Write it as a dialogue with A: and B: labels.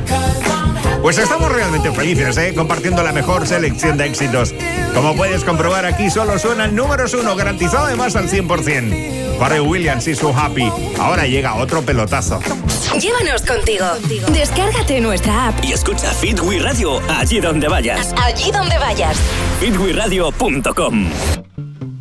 A: Pues estamos realmente felices, compartiendo la mejor selección de éxitos. Como puedes comprobar, aquí solo suenan números 1, garantizado además al 100%. Pharrell Williams y su Happy. Ahora llega otro pelotazo.
B: Llévanos contigo. Descárgate nuestra app
C: y escucha Fit We Radio allí donde vayas.
B: Allí donde vayas.
C: fitweradio.com